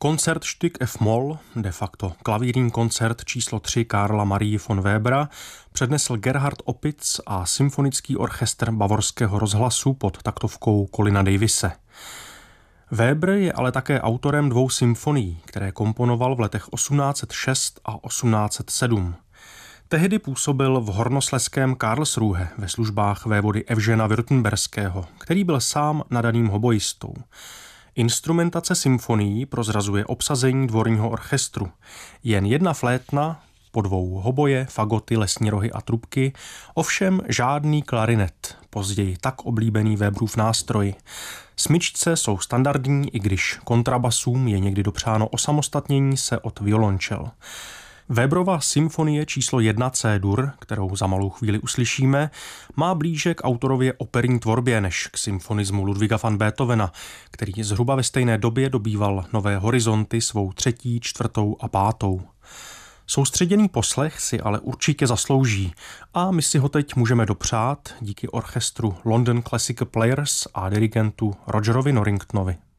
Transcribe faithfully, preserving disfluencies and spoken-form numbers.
Koncertstück F-Moll, de facto klavírní koncert číslo tři Karla Marie von Webera, přednesl Gerhard Opitz a symfonický orchestr Bavorského rozhlasu pod taktovkou Colina Davise. Weber je ale také autorem dvou symfonií, které komponoval v letech osmnáct set šest a osmnáct set sedm. Tehdy působil v hornoslezském Karlsruhe ve službách vévody Evžena Württemberského, který byl sám nadaným hoboistou. Instrumentace symfonií prozrazuje obsazení dvorního orchestru. Jen jedna flétna, po dvou hoboje, fagoty, lesní rohy a trubky, ovšem žádný klarinet, později tak oblíbený Weberův nástroj. Smyčce jsou standardní, i když kontrabasům je někdy dopřáno osamostatnění se od violončel. Weberova symfonie číslo jedna C-dur, kterou za malou chvíli uslyšíme, má blíže k autorově operní tvorbě než k symfonismu Ludwiga van Beethovena, který zhruba ve stejné době dobýval nové horizonty svou třetí, čtvrtou a pátou. Soustředěný poslech si ale určitě zaslouží a my si ho teď můžeme dopřát díky orchestru London Classical Players a dirigentu Rogerovi Norringtonovi.